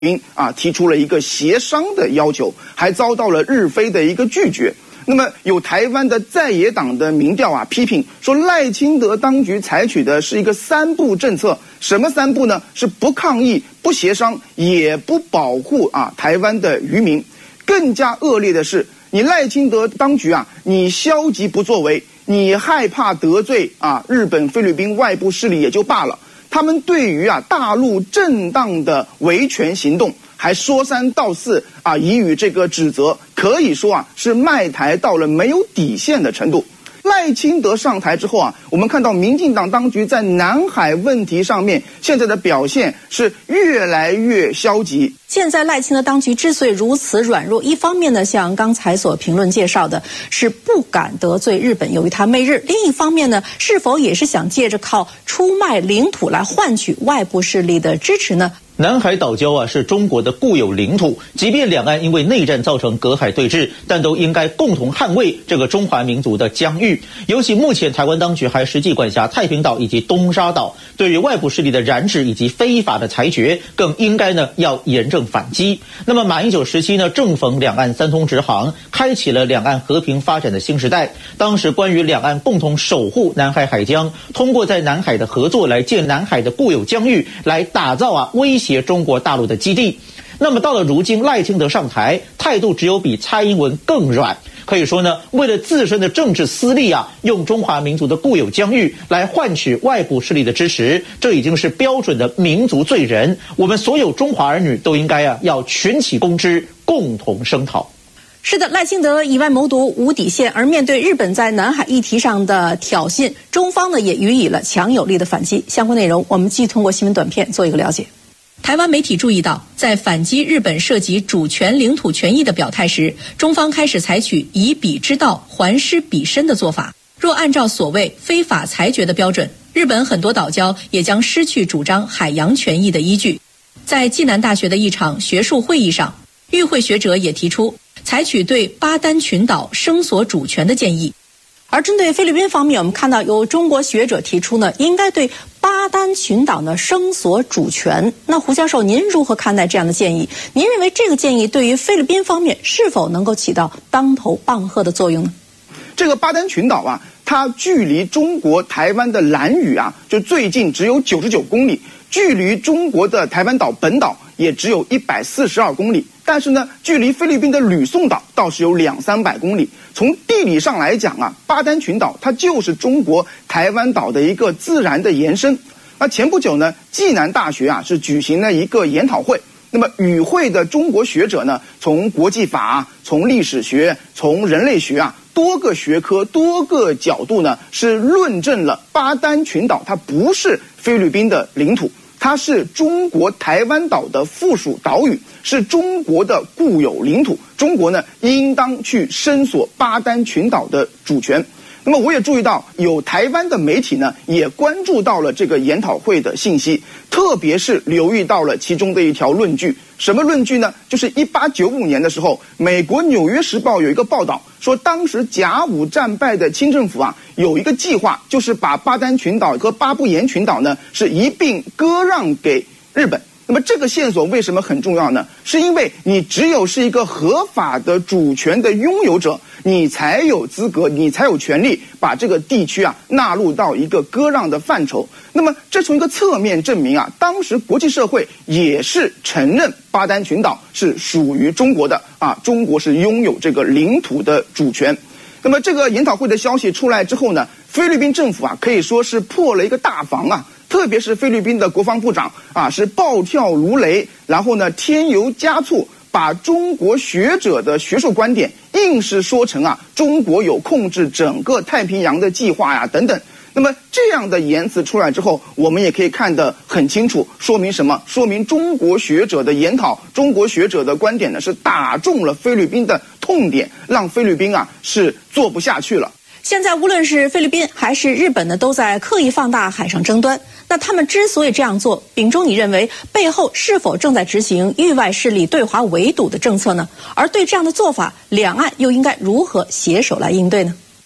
宾提出了一个协商的要求，还遭到了日菲的一个拒绝。那么有台湾的在野党的民调批评说赖清德当局采取的是一个3不政策，什么3不呢？是不抗议、不协商，也不保护台湾的渔民。更加恶劣的是，你赖清德当局你消极不作为，你害怕得罪日本、菲律宾外部势力也就罢了。他们对于大陆正当的维权行动还说三道四以予这个指责，可以说是卖台到了没有底线的程度。赖清德上台之后我们看到民进党当局在南海问题上面现在的表现是越来越消极。 现在赖清德当局之所以如此软弱，一方面呢，像刚才所评论介绍的，是不敢得罪日本，由于他媚日；另一方面呢，是否也是想借着靠出卖领土来换取外部势力的支持呢？ 南海岛礁是中国的固有领土，即便两岸因为内战造成隔海对峙，但都应该共同捍卫这个中华民族的疆域。尤其目前台湾当局还实际管辖太平岛以及东沙岛，对于外部势力的染指以及非法的裁决，更应该呢要严正反击。那么马英九时期呢，正逢两岸三通直航，开启了两岸和平发展的新时代。当时关于两岸共同守护南海海疆，通过在南海的合作来建南海的固有疆域，来打造威胁中国大陆的基地。那么到了如今，赖清德上台，态度只有比蔡英文更软。可以说呢，为了自身的政治私利用中华民族的固有疆域来换取外部势力的支持，这已经是标准的民族罪人。我们所有中华儿女都应该要群起攻之，共同声讨。 是的，赖清德以外谋独无底线，而面对日本在南海议题上的挑衅，中方呢也予以了强有力的反击。相关内容我们继续通过新闻短片做一个了解。台湾媒体注意到，在反击日本涉及主权领土权益的表态时，中方开始采取以彼之道还施彼身的做法。若按照所谓非法裁决的标准，日本很多岛礁也将失去主张海洋权益的依据。在暨南大学的一场学术会议上，与会学者也提出采取对巴丹群岛声索主权的建议。而针对菲律宾方面，我们看到有中国学者提出呢，应该对巴丹群岛呢声索主权。那胡教授，您如何看待这样的建议？您认为这个建议对于菲律宾方面是否能够起到当头棒喝的作用呢？ 这个巴丹群岛它距离中国台湾的兰屿就最近只有99公里，距离中国的台湾岛本岛也只有142公里，但是呢，距离菲律宾的吕宋岛倒是有200-300公里。从地理上来讲巴丹群岛它就是中国台湾岛的一个自然的延伸。那前不久呢，暨南大学是举行了一个研讨会。那么与会的中国学者呢，从国际法、从历史学、从人类学多个学科、多个角度呢，是论证了巴丹群岛它不是菲律宾的领土，它是中国台湾岛的附属岛屿，是中国的固有领土。中国呢，应当去声索巴丹群岛的主权。那么我也注意到，有台湾的媒体呢，也关注到了这个研讨会的信息，特别是留意到了其中的一条论据。什么论据呢？就是1895年的时候，美国《纽约时报》有一个报道说，当时甲午战败的清政府有一个计划，就是把巴丹群岛和巴布延群岛呢是一并割让给日本。那么这个线索为什么很重要呢？是因为你只有是一个合法的主权的拥有者，你才有资格，你才有权利把这个地区纳入到一个割让的范畴。那么这从一个侧面证明当时国际社会也是承认巴丹群岛是属于中国的中国是拥有这个领土的主权。那么这个研讨会的消息出来之后呢，菲律宾政府可以说是破了一个大防特别是菲律宾的国防部长是暴跳如雷，然后呢添油加醋，把中国学者的学术观点硬是说成中国有控制整个太平洋的计划等等。那么这样的言辞出来之后，我们也可以看得很清楚，说明什么？说明中国学者的研讨，中国学者的观点呢是打中了菲律宾的痛点，让菲律宾是做不下去了。 现在无论是菲律宾还是日本呢，都在刻意放大海上争端。那他们之所以这样做，秉忠，你认为背后是否正在执行域外势力对华围堵的政策呢？而对这样的做法，两岸又应该如何携手来应对呢？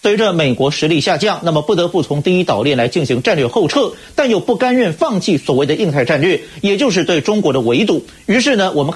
随着美国实力下降，那么不得不从第一岛链来进行战略后撤，但又不甘愿放弃所谓的印太战略，也就是对中国的围堵。于是呢，我们